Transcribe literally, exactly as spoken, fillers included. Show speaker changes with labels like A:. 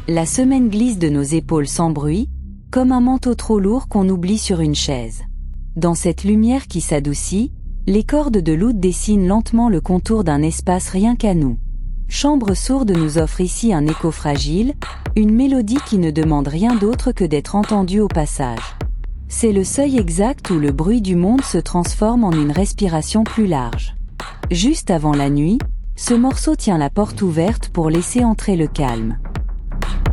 A: La semaine glisse de nos épaules sans bruit, comme un manteau trop lourd qu'on oublie sur une chaise. Dans cette lumière qui s'adoucit, les cordes de l'oud dessinent lentement le contour d'un espace rien qu'à nous. Chambre sourde nous offre ici un écho fragile, une mélodie qui ne demande rien d'autre que d'être entendue au passage. C'est le seuil exact où le bruit du monde se transforme en une respiration plus large. Juste avant la nuit, ce morceau tient la porte ouverte pour laisser entrer le calme.